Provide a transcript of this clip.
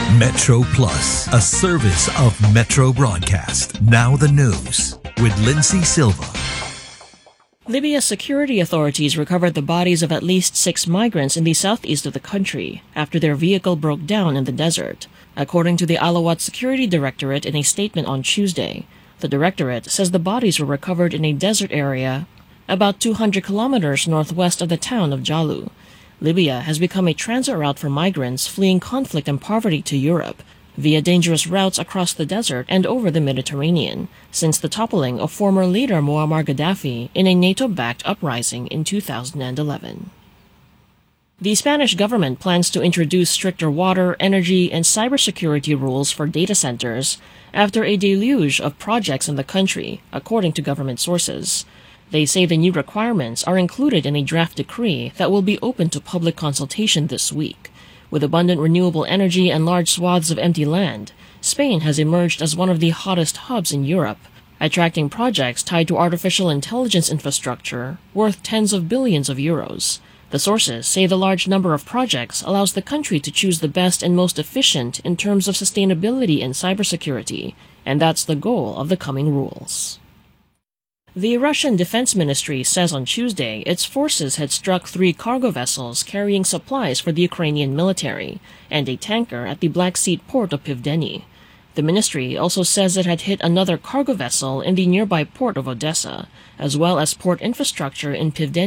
Metro Plus, a service of Metro Broadcast. Now the news with Lindsay Silva. Libya's security authorities recovered the bodies of at least 6 migrants in the southeast of the country after their vehicle broke down in the desert, according to the Alawat Security Directorate in a statement on Tuesday. The directorate says the bodies were recovered in a desert area about 200 kilometers northwest of the town of Jalu. Libya has become a transit route for migrants fleeing conflict and poverty to Europe via dangerous routes across the desert and over the Mediterranean since the toppling of former leader Muammar Gaddafi in a NATO-backed uprising in 2011. The Spanish government plans to introduce stricter water, energy, and cybersecurity rules for data centers after a deluge of projects in the country, according to government sources. They say the new requirements are included in a draft decree that will be open to public consultation this week. With abundant renewable energy and large swaths of empty land, Spain has emerged as one of the hottest hubs in Europe, attracting projects tied to artificial intelligence infrastructure worth tens of billions of euros. The sources say the large number of projects allows the country to choose the best and most efficient in terms of sustainability and cybersecurity, and that's the goal of the coming rules. The Russian Defense Ministry says on Tuesday its forces had struck 3 cargo vessels carrying supplies for the Ukrainian military and a tanker at the Black Sea port of Pivdeny. The ministry also says it had hit another cargo vessel in the nearby port of Odessa, as well as port infrastructure in Pivdeny.